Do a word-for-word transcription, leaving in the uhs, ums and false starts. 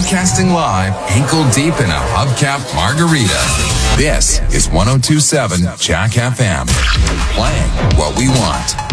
Broadcasting live, ankle deep in a hubcap margarita. This is one oh two point seven Jack F M. Playing what we want.